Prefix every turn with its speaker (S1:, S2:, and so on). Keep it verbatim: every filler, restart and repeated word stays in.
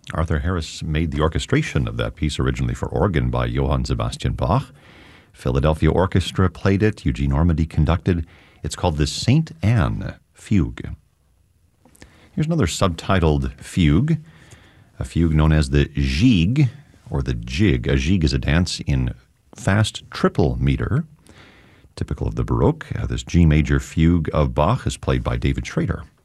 S1: Arthur Harris made the orchestration of that piece originally for organ by Johann Sebastian Bach. Philadelphia Orchestra played it. Eugene Ormandy conducted. It's called the Saint Anne Fugue. Here's another subtitled fugue, a fugue known as the gigue or the jig. A gigue is a dance in fast triple meter, typical of the Baroque. Uh, this G major fugue of Bach is played by David Schrader.